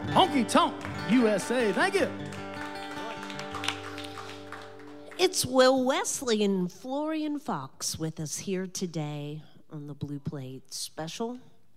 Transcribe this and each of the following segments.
Honky Tonk USA. Thank you. It's Will Wesley and Florian Fox with us here today on the Blue Plate Special.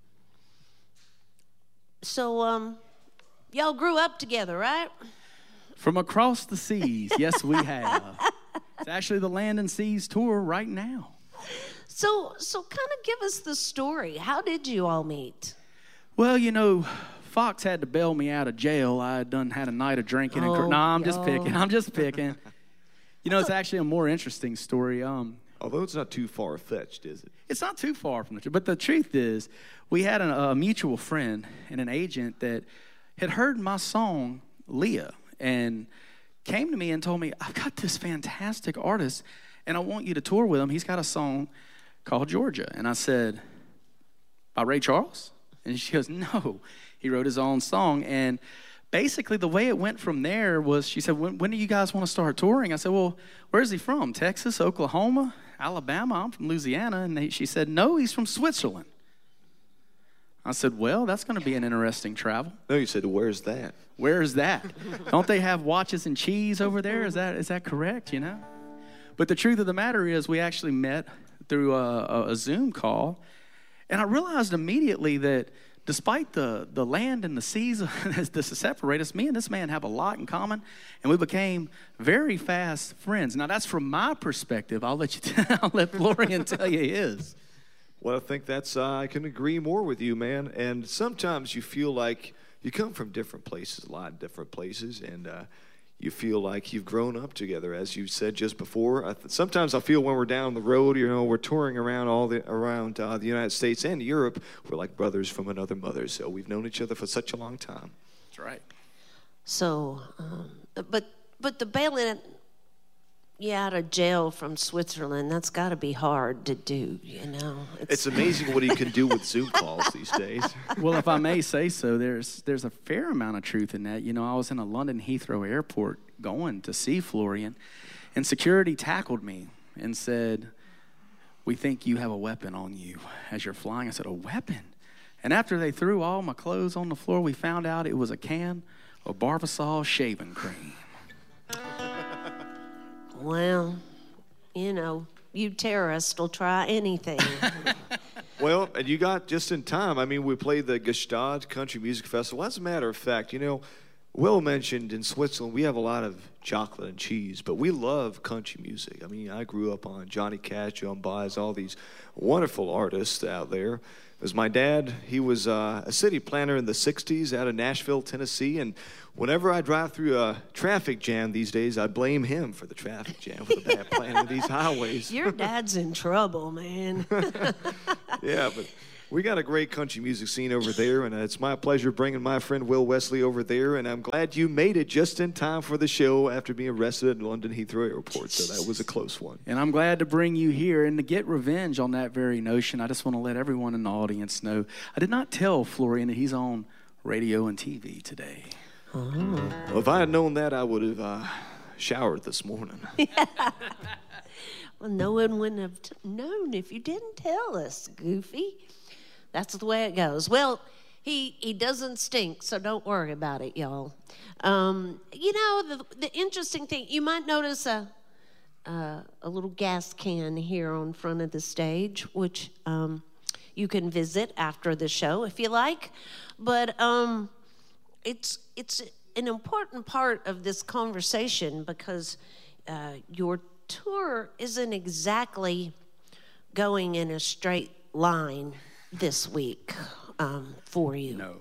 So, y'all grew up together, right? From across the seas, yes, we have. It's actually the Land and Seas tour right now. So kind of give us the story. How did you all meet? Well, you know, Fox had to bail me out of jail. I had had a night of drinking. I'm just picking. You know, it's actually a more interesting story. Although it's not too far-fetched, is it? It's not too far from the truth. But the truth is, we had a mutual friend and an agent that had heard my song, Leah, and came to me and told me, I've got this fantastic artist, and I want you to tour with him. He's got a song called Georgia. And I said, by Ray Charles? And she goes, no, he wrote his own song. And basically the way it went from there was, she said, when do you guys want to start touring? I said, well, where's he from? Texas, Oklahoma, Alabama? I'm from Louisiana. And she said, no, he's from Switzerland. I said, well, that's going to be an interesting travel. No, you said, where's that? Where is that? Don't they have watches and cheese over there? Is that correct, you know? But the truth of the matter is we actually met through a Zoom call, and I realized immediately that despite the land and the seas that separate us, me and this man have a lot in common, and we became very fast friends. Now, that's from my perspective. I'll let Florian tell you his. Well, I think I can agree more with you, man. And sometimes you feel like you come from different places, a lot of different places, and you feel like you've grown up together, as you said just before. Sometimes I feel when we're down the road, you know, we're touring around around the United States and Europe, we're like brothers from another mother. So we've known each other for such a long time. That's right. So, but the bailing you out of jail from Switzerland, that's got to be hard to do, you know. It's amazing what he can do with Zoom calls these days. Well, if I may say so, there's a fair amount of truth in that. You know, I was in a London Heathrow airport going to see Florian, and security tackled me and said, we think you have a weapon on you as you're flying. I said, a weapon? And after they threw all my clothes on the floor, we found out it was a can of Barbasol shaving cream. Well, you know, you terrorists will try anything. Well, and you got just in time. I mean, we played the Gstaad Country Music Festival. As a matter of fact, you know, Will mentioned in Switzerland we have a lot of chocolate and cheese, but we love country music. I mean, I grew up on Johnny Cash, Joan Baez, all these wonderful artists out there. It was my dad. He was a city planner in the 60s out of Nashville, Tennessee, and whenever I drive through a traffic jam these days, I blame him for the traffic jam, for the bad planning of these highways. Your dad's in trouble, man. Yeah, but we got a great country music scene over there, and it's my pleasure bringing my friend Will Wesley over there, and I'm glad you made it just in time for the show after being arrested at London Heathrow Airport, so that was a close one. And I'm glad to bring you here, and to get revenge on that very notion, I just want to let everyone in the audience know, I did not tell Florian that he's on radio and TV today. Oh. Well, if I had known that, I would have showered this morning. Yeah. Well, no one wouldn't have known if you didn't tell us, Goofy. That's the way it goes. Well, he doesn't stink, so don't worry about it, y'all. You know, the interesting thing, you might notice a little gas can here on front of the stage, which you can visit after the show if you like. But it's an important part of this conversation because your tour isn't exactly going in a straight line this week for you. No.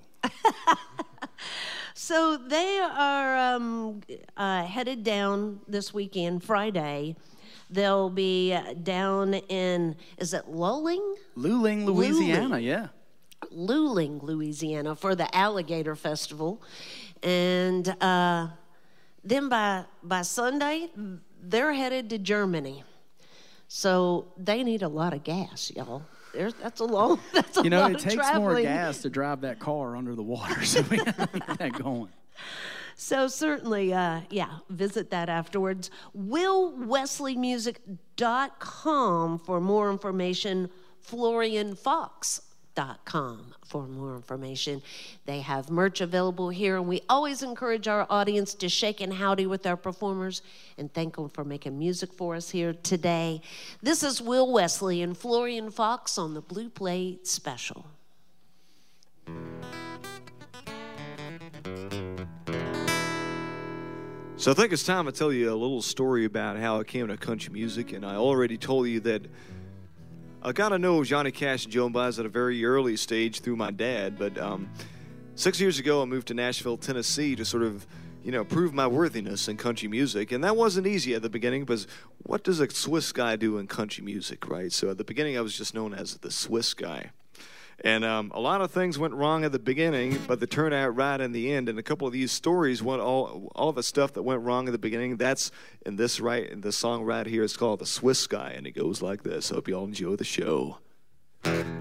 So they are headed down this weekend, Friday. They'll be down in, is it Luling? Luling, Louisiana, yeah. Luling, Louisiana for the Alligator Festival. And then by Sunday, they're headed to Germany. So they need a lot of gas, y'all. That's a lot of traveling. It takes more gas to drive that car under the water, so we got to get that going. So certainly, visit that afterwards. WillWesleyMusic.com for more information. Florian Fox, swissswissguys.com for more information. They have merch available here, and we always encourage our audience to shake and howdy with our performers and thank them for making music for us here today. This is Will Wesley and Florian Fox on the Blue Plate Special. So I think it's time to tell you a little story about how I came to country music, and I already told you that I got to know Johnny Cash and Joan Baez at a very early stage through my dad, but 6 years ago I moved to Nashville, Tennessee to sort of, prove my worthiness in country music, and that wasn't easy at the beginning because what does a Swiss guy do in country music, right? So at the beginning I was just known as the Swiss guy. And a lot of things went wrong at the beginning, but they turned out right in the end. And a couple of these stories, all the stuff that went wrong at the beginning, that's in the song right here. It's called The Swiss Guy, and it goes like this. Hope you all enjoy the show.